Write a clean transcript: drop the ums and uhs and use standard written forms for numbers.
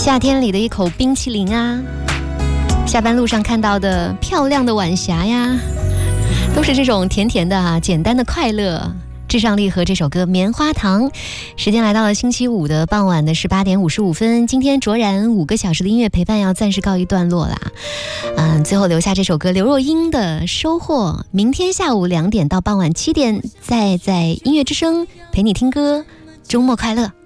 夏天里的一口冰淇淋啊，下班路上看到的漂亮的晚霞呀，都是这种甜甜的啊，简单的快乐。至上励合这首歌《棉花糖》，时间来到了星期五的傍晚的18点55分。今天卓然5个小时的音乐陪伴要暂时告一段落啦。最后留下这首歌刘若英的《收获》。明天下午2点到傍晚7点，再在音乐之声陪你听歌。周末快乐。